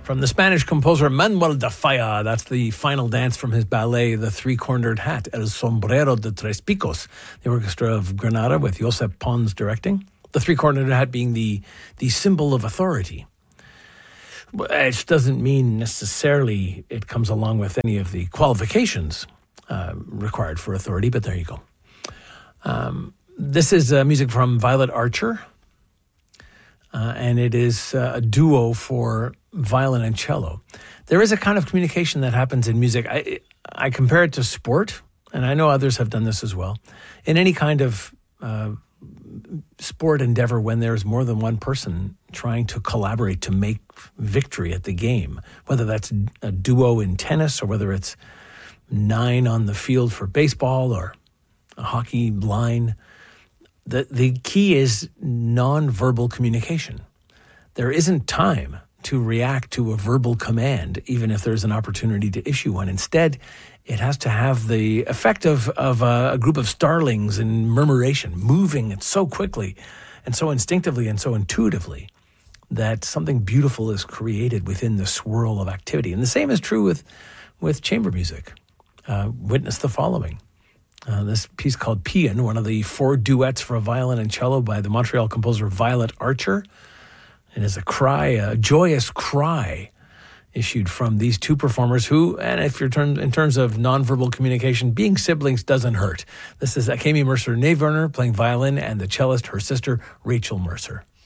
From the Spanish composer Manuel de Falla, that's the final dance from his ballet, The Three-Cornered Hat, El Sombrero de Tres Picos, the Orchestra of Granada with Josep Pons directing. The three-cornered hat being the symbol of authority. It doesn't mean necessarily it comes along with any of the qualifications required for authority, but there you go. This is music from Violet Archer, and it is a duo for violin and cello. There is a kind of communication that happens in music. I compare it to sport, and I know others have done this as well. In any kind of sport endeavor, when there's more than one person trying to collaborate to make victory at the game, whether that's a duo in tennis or whether it's 9 on the field for baseball or a hockey line, the key is nonverbal communication. There isn't time to react to a verbal command, even if there's an opportunity to issue one. Instead, it has to have the effect of a group of starlings in murmuration, moving so quickly and so instinctively and so intuitively that something beautiful is created within the swirl of activity. And the same is true with chamber music. Witness the following. This piece called Paean, one of the 4 duets for violin and cello by the Montreal composer Violet Archer. It is a cry, a joyous cry issued from these 2 performers who, and if you're in terms of nonverbal communication, being siblings doesn't hurt. This is Akemi Mercer-Nayverner playing violin and the cellist, her sister, Rachel Mercer.